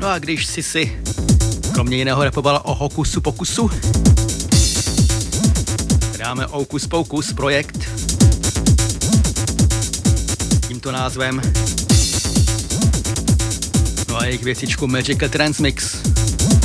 No a když si kromě jiného rapovala o Hokusu Pokusu, dáme Hocus Pocus projekt tímto názvem. No a jejich věcičku Magical Transmix.